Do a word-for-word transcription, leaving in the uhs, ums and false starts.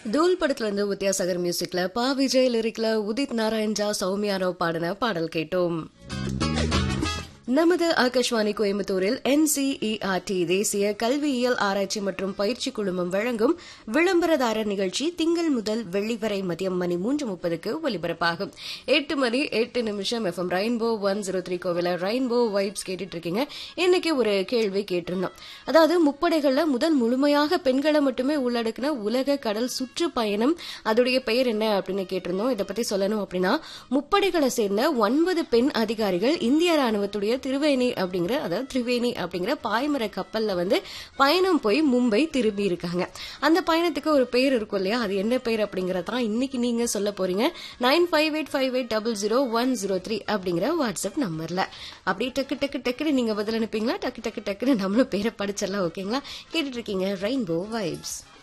தூள் படத்துல இருந்து வித்யாசாகர் மியூசிக்ல பா விஜய் லிரிக்ல உதித் நாராயண் ஜா சௌமியா ராவ் பாடின பாடல் கேட்டோம். நமது ஆகாஷ்வாணி கோயம்புத்தூரில் என்சிஇஆர்டி தேசிய கல்வியியல் ஆராய்ச்சி மற்றும் பயிற்சி குழுமம் வழங்கும் விளம்பரதாரர் நிகழ்ச்சி திங்கள் முதல் வெள்ளி வரை மதியம் மணி மூன்று முப்பதுக்கு ஒலிபரப்பாகும். எட்டு மணி எட்டு நிமிஷம் FM rainbow one zero three கோவில ரெயின்போ வைப்ஸ் கேட்டுட்டு இருக்கீங்க. இன்னைக்கு ஒரு கேள்வி கேட்டிருந்தோம். அதாவது முப்படைகள்ல முதல் முழுமையாக பெண்களை மட்டுமே உள்ளடக்கின உலக கடல் சுற்றுப்பயணம் அதோடைய பெயர் என்ன அப்படின்னு கேட்டிருந்தோம். இதை பத்தி சொல்லணும் அப்படின்னா முப்படைகளை சேர்ந்த ஒன்பது பெண் அதிகாரிகள் இந்திய ராணுவத்துடைய திருவேணி அப்படிங்கிற அதாவது திரிவேணி அப்படிங்கிற பாய்மர கப்பல்ல வந்து பயணம் போய் மும்பை திரும்பி இருக்காங்க. அந்த பயணத்துக்கு ஒரு பெயர் இருக்கும் இல்லையா, அது என்ன பெயர் அப்படிங்கறதான் இன்னைக்கு நீங்க சொல்ல போறீங்க. Nine five eight five eight double zero one zero three அப்படிங்கிற வாட்ஸ்அப் நம்பர்ல. அப்படி டக்கு டக்கு டக்குன்னு நீங்க பதில் அனுப்பீங்களா? டக்கு டக்கு டக்குன்னு நம்மளும் பேரை படிச்சிடலாம். ஓகேங்களா? கேட்டுட்டு இருக்கீங்க ரெயின்போ வைப்ஸ்.